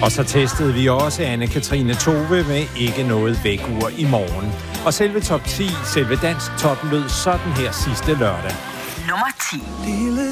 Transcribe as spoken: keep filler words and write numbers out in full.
Og så testede vi også Anne-Katrine Tove med Ikke noget vækkeur i morgen. Og selve top ti, selve dansk toppen lød sådan her sidste lørdag. Nummer ti. Lille